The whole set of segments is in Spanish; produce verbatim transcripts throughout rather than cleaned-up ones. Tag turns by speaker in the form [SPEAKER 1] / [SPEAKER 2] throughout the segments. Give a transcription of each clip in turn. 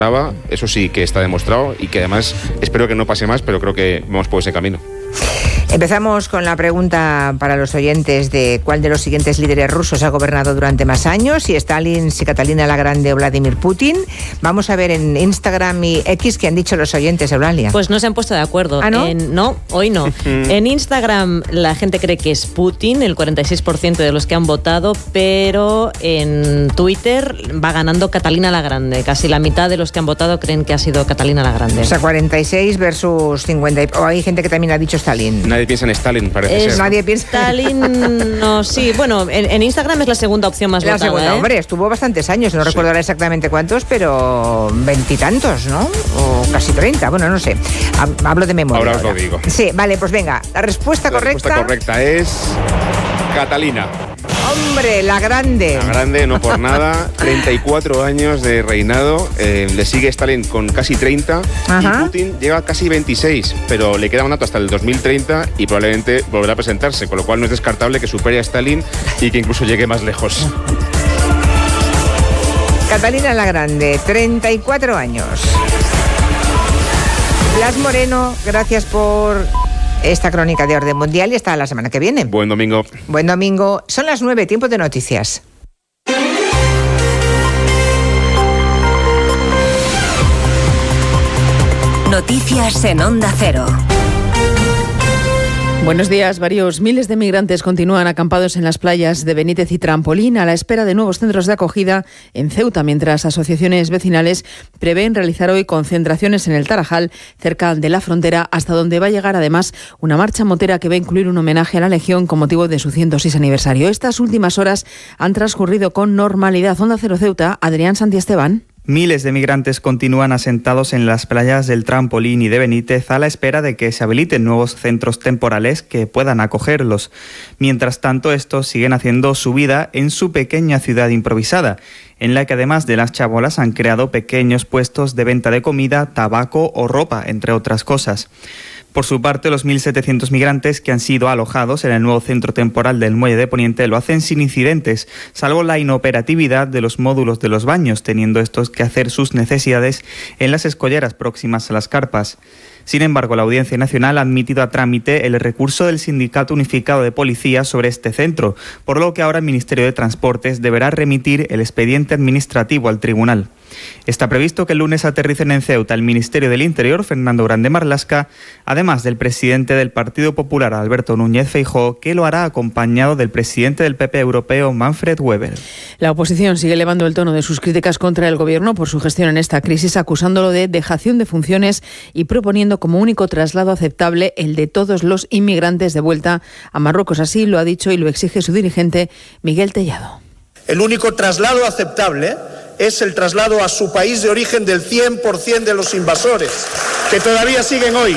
[SPEAKER 1] Eso sí que está demostrado y que además espero que no pase más, pero creo que vamos por ese camino.
[SPEAKER 2] Empezamos con la pregunta para los oyentes de cuál de los siguientes líderes rusos ha gobernado durante más años, si Stalin, si Catalina la Grande o Vladimir Putin. Vamos a ver en Instagram y X qué han dicho los oyentes, Eulalia.
[SPEAKER 3] Pues no se han puesto de acuerdo.
[SPEAKER 2] ¿Ah, no?
[SPEAKER 3] En, no, hoy no. En Instagram la gente cree que es Putin, el cuarenta y seis por ciento de los que han votado, pero en Twitter va ganando Catalina la Grande. Casi la mitad de los que han votado creen que ha sido Catalina la Grande.
[SPEAKER 2] O sea, cuarenta y seis versus cincuenta. O hay gente que también ha dicho Stalin.
[SPEAKER 1] Nadie piensa en Stalin, parece
[SPEAKER 3] es,
[SPEAKER 1] ser.
[SPEAKER 2] Nadie piensa.
[SPEAKER 3] Stalin, no, sí. Bueno, en, en Instagram es la segunda opción más
[SPEAKER 2] la
[SPEAKER 3] votada.
[SPEAKER 2] Segunda,
[SPEAKER 3] ¿eh?
[SPEAKER 2] Hombre, estuvo bastantes años, no sí. recuerdo exactamente cuántos, pero veintitantos, ¿no? O casi treinta, bueno, no sé. Hablo de memoria.
[SPEAKER 1] Ahora os
[SPEAKER 2] ahora.
[SPEAKER 1] lo digo.
[SPEAKER 2] Sí, vale, pues venga. La respuesta
[SPEAKER 1] la
[SPEAKER 2] correcta.
[SPEAKER 1] La respuesta correcta es Catalina.
[SPEAKER 2] Hombre, la Grande.
[SPEAKER 1] La Grande, no por nada. treinta y cuatro años de reinado. Eh, le sigue Stalin con casi treinta. Ajá. Y Putin llega casi veintiséis. Pero le queda un dato hasta el dos mil treinta y probablemente volverá a presentarse. Con lo cual no es descartable que supere a Stalin y que incluso llegue más lejos.
[SPEAKER 2] Catalina la Grande, treinta y cuatro años. Blas Moreno, gracias por esta crónica de orden mundial y hasta la semana que viene.
[SPEAKER 1] Buen domingo.
[SPEAKER 2] Buen domingo. Son las nueve, tiempo de noticias.
[SPEAKER 4] Noticias en Onda Cero.
[SPEAKER 5] Buenos días. Varios miles de migrantes continúan acampados en las playas de Benítez y Trampolín a la espera de nuevos centros de acogida en Ceuta, mientras asociaciones vecinales prevén realizar hoy concentraciones en el Tarajal, cerca de la frontera, hasta donde va a llegar además una marcha motera que va a incluir un homenaje a la Legión con motivo de su ciento seis aniversario. Estas últimas horas han transcurrido con normalidad. Onda Cero Ceuta, Adrián Santiesteban.
[SPEAKER 6] Miles de migrantes continúan asentados en las playas del Trampolín y de Benítez a la espera de que se habiliten nuevos centros temporales que puedan acogerlos. Mientras tanto, estos siguen haciendo su vida en su pequeña ciudad improvisada, en la que además de las chabolas han creado pequeños puestos de venta de comida, tabaco o ropa, entre otras cosas. Por su parte, los mil setecientos migrantes que han sido alojados en el nuevo centro temporal del Muelle de Poniente lo hacen sin incidentes, salvo la inoperatividad de los módulos de los baños, teniendo estos que hacer sus necesidades en las escolleras próximas a las carpas. Sin embargo, la Audiencia Nacional ha admitido a trámite el recurso del Sindicato Unificado de Policía sobre este centro, por lo que ahora el Ministerio de Transportes deberá remitir el expediente administrativo al tribunal. Está previsto que el lunes aterricen en Ceuta el Ministerio del Interior, Fernando Grande Marlaska, además del presidente del Partido Popular, Alberto Núñez Feijóo, que lo hará acompañado del presidente del P P europeo, Manfred Weber.
[SPEAKER 5] La oposición sigue elevando el tono de sus críticas contra el Gobierno por su gestión en esta crisis, acusándolo de dejación de funciones y proponiendo como único traslado aceptable el de todos los inmigrantes de vuelta a Marruecos. Así lo ha dicho y lo exige su dirigente, Miguel Tellado.
[SPEAKER 7] El único traslado aceptable es el traslado a su país de origen del cien por ciento de los invasores, que todavía siguen hoy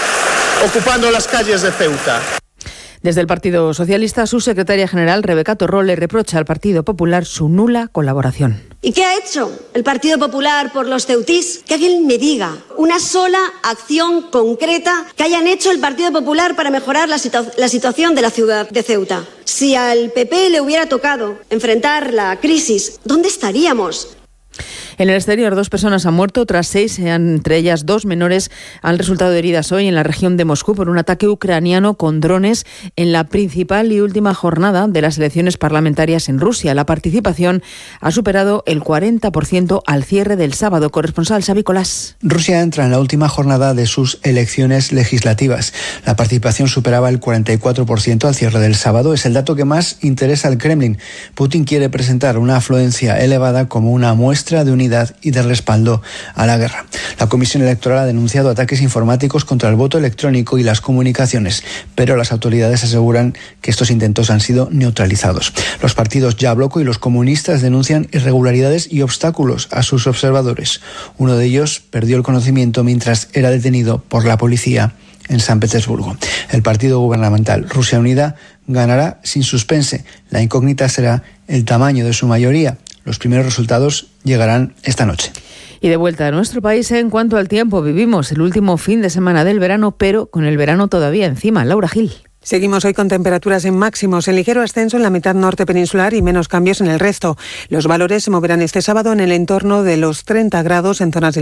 [SPEAKER 7] ocupando las calles de Ceuta.
[SPEAKER 5] Desde el Partido Socialista, su secretaria general, Rebeca Torró, le reprocha al Partido Popular su nula colaboración.
[SPEAKER 8] ¿Y qué ha hecho el Partido Popular por los ceutís? Que alguien me diga una sola acción concreta que hayan hecho el Partido Popular para mejorar la, situa- la situación de la ciudad de Ceuta. Si al P P le hubiera tocado enfrentar la crisis, ¿dónde estaríamos?
[SPEAKER 5] En el exterior, dos personas han muerto, otras seis, entre ellas dos menores, han resultado heridas hoy en la región de Moscú por un ataque ucraniano con drones en la principal y última jornada de las elecciones parlamentarias en Rusia. La participación ha superado el cuarenta por ciento al cierre del sábado. Corresponsal Xavi Colás.
[SPEAKER 9] Rusia entra en la última jornada de sus elecciones legislativas. La participación superaba el cuarenta y cuatro por ciento al cierre del sábado. Es el dato que más interesa al Kremlin. Putin quiere presentar una afluencia elevada como una muestra de unidad y de respaldo a la guerra. La Comisión Electoral ha denunciado ataques informáticos contra el voto electrónico y las comunicaciones, pero las autoridades aseguran que estos intentos han sido neutralizados. Los partidos Yabloko y los comunistas denuncian irregularidades y obstáculos a sus observadores. Uno de ellos perdió el conocimiento mientras era detenido por la policía en San Petersburgo. El partido gubernamental Rusia Unida ganará sin suspense. La incógnita será el tamaño de su mayoría. Los primeros resultados llegarán esta noche.
[SPEAKER 5] Y de vuelta a nuestro país, en cuanto al tiempo, vivimos el último fin de semana del verano, pero con el verano todavía encima. Laura Gil.
[SPEAKER 10] Seguimos hoy con temperaturas en máximos, en ligero ascenso en la mitad norte peninsular y menos cambios en el resto. Los valores se moverán este sábado en el entorno de los treinta grados en zonas del